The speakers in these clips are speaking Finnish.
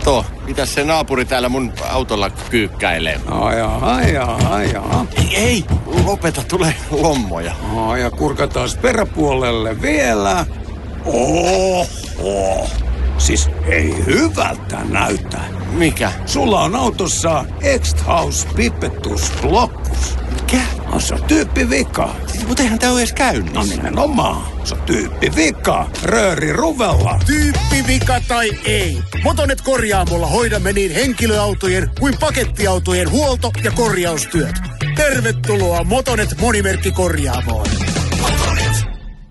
Kato, mitä se naapuri täällä mun autolla kyykkäilee. Ajaa. Ei, lopeta, tulee lommoja. Ja kurkataan peräpuolelle vielä. Oho. Siis ei hyvältä näytä. Mikä? Sulla on autossa X-House Pipettus Blockus. Mikä? Se on tyyppivika. Mutta eihän tää ole edes käynnissä. No nimenomaan. Se on tyyppivika. Rööri ruvella. Tyyppivika tai ei. Motonet Korjaamolla hoidamme niin henkilöautojen kuin pakettiautojen huolto- ja korjaustyöt. Tervetuloa Motonet Monimerkkikorjaamoon. Motonet.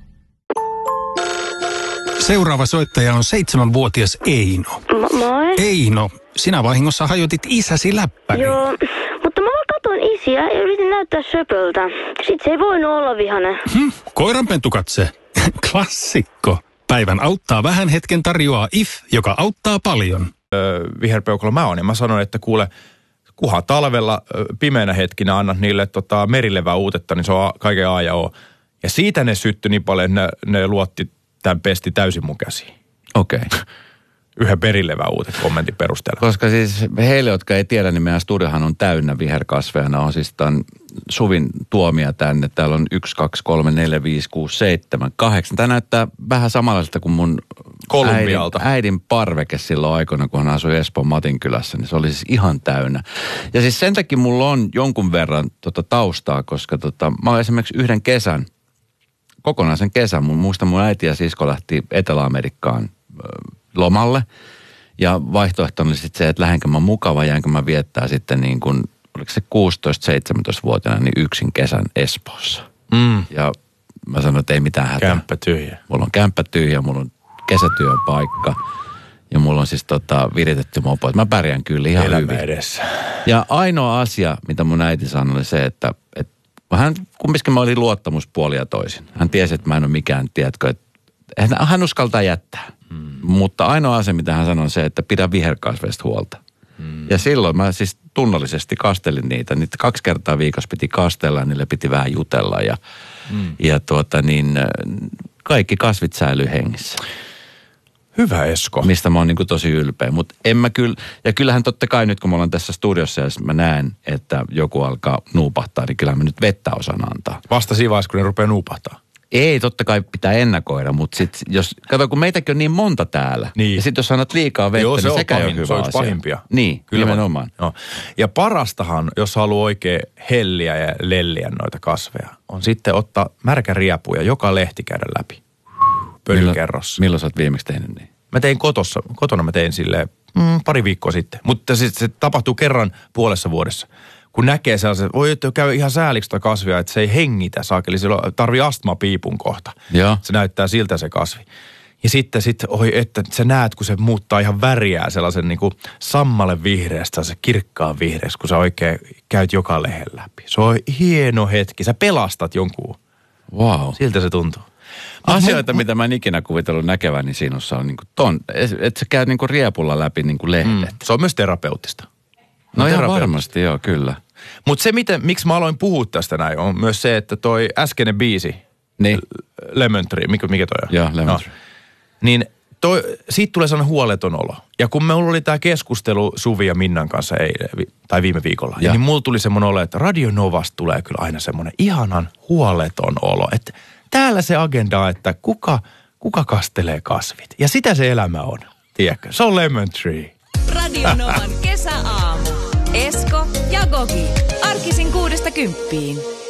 Seuraava soittaja on 7-vuotias Eino. Moi. Eino, sinä vahingossa hajotit isäsi läppäri. Joo, mutta mä vaan katoin isiä ja yritin näyttää söpöltä. Sit se ei voinut olla vihainen. Koiranpentukatse. Klassikko. Päivän auttaa vähän hetken tarjoaa IF, joka auttaa paljon. Viherpeukalo mä oon, ja mä sanoin, että kuule, kuhan talvella pimeänä hetkinä annat niille merilevää uutetta, niin se on kaiken A ja O. Ja siitä ne syttyi niin paljon, että ne luotti tämän pesti täysin mun käsiin. Okei. Yhden perilevää uudet kommentin perusteella. Koska siis heille, jotka ei tiedä, niin meidän studiohan on täynnä viherkasveja. On siis tämän Suvin tuomia tänne. Täällä on 1, 2, 3, 4, 5, 6, 7, 8. Tämä näyttää vähän samanlaiselta kuin mun äidin parveke silloin aikoina, kun hän asui Espoon Matinkylässä. Niin se oli siis ihan täynnä. Ja siis sen takia mulla on jonkun verran taustaa, koska mä olen esimerkiksi yhden kesän, kokonaisen kesän, muistan mun äiti ja sisko lähti Etelä-Amerikkaan lomalle. Ja vaihtoehto oli sitten se, että lähdenkö mä mukava, jäänkö mä viettää sitten niin kuin, oliko se 16-17-vuotiaana, niin yksin kesän Espoossa. Ja mä sanoin, että ei mitään hätää. Kämppä tyhjä. Mulla on kämppä tyhjä, mulla on kesätyöpaikka ja mulla on siis viritetty mopo. Mä pärjään kyllä ihan elämä hyvin. Edessä. Ja ainoa asia, mitä mun äiti sanoi, oli se, että hän kumminkin mä olin luottamuspuolia toisin. Hän tiesi, että mä en ole mikään, tiedätkö, että hän uskaltaa jättää. Mutta ainoa asia, mitä hän sanoi, on se, että pidä viherkasveista huolta. Ja silloin mä siis tunnollisesti kastelin niitä. Niitä 2 kertaa viikossa piti kastella ja niille piti vähän jutella. Ja kaikki kasvit säilyy hengissä. Hyvä Esko. Mistä mä oon niin kuin tosi ylpeä. Mutta en mä kyllä, ja kyllähän totta kai nyt kun mä olen tässä studiossa ja mä näen, että joku alkaa nuupahtaa, niin kyllähän mä nyt vettä osaan antaa. Vasta siinä vaiheessa, kun ne rupeaa nuupahtaa. Ei, totta kai pitää ennakoida, mutta sitten jos, kato kun meitäkin on niin monta täällä. Niin. Ja sitten jos annat liikaa vettä, joo, niin sekä ei ole hyvä se on asia. pahimpia. Niin, kyllä nimenomaan. No. Ja parastahan, jos haluaa oikein helliä ja lelliä noita kasveja, on sitten ottaa märkä riepu ja joka lehti käydä läpi. Pölykerrossa. Milloin sä oot viimeksi tehnyt niin? Mä tein kotona mä tein silleen pari viikkoa sitten. Mutta se tapahtuu kerran puolessa vuodessa. Kun näkee sellaisen, voi että käy ihan sääliksi sitä kasvia, että se ei hengitä saakeli, silloin tarvii astmapiipun kohta. Ja. Se näyttää siltä se kasvi. Ja sitten että sä näet, kun se muuttaa ihan väriää sellaisen niin kuin sammale vihreästä, se kirkkaan vihreäksi, kun sä oikein käyt joka lehen läpi. Se on hieno hetki. Sä pelastat jonkun. Wow. Siltä se tuntuu. Asioita, mitä mä en ikinä kuvitellut näkeväni sinussa on niinku että sä käyt niinku riepulla läpi niinku lehdet. Se on myös terapeuttista. No ihan varmasti, joo, kyllä. Mutta se, miksi mä aloin puhua tästä näin, on myös se, että toi äskeinen biisi, niin. Lemon Tree, mikä toi on? Joo, Lemon Tree. Niin siitä tulee sellainen huoleton olo. Ja kun me oli tämä keskustelu Suvi ja Minnan kanssa viime viikolla, niin mulla tuli semmoinen olo, että Radio Novasta tulee kyllä aina semmoinen ihanan huoleton olo. Että täällä se agenda, että kuka kastelee kasvit. Ja sitä se elämä on, tiedätkö? Se on Lemon Tree. Radio Novan kesäaamu. Esko ja Gogi. Arkisin 6–10.